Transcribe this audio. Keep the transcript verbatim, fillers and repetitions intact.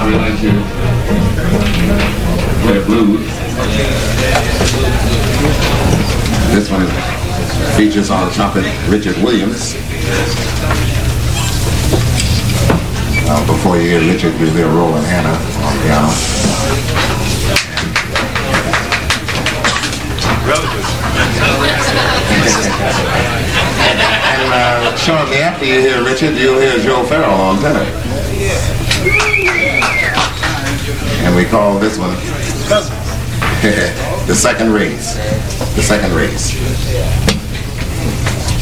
I would like to play a blues. This one features on trumpet Richard Williams. Uh, before you hear Richard, you hear Roland Hanna on piano. And uh, shortly after you hear Richard, you'll hear Joe Farrell on tenor. And we call this one the second race. The second race.